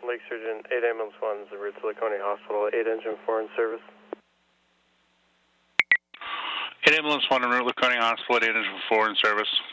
Lake Surgeon, 8 Ambulance 1 is the route to Laconia Hospital, 8 Engine 4 in service. 8 Ambulance 1 en route Laconia Hospital, 8 Engine 4 in service.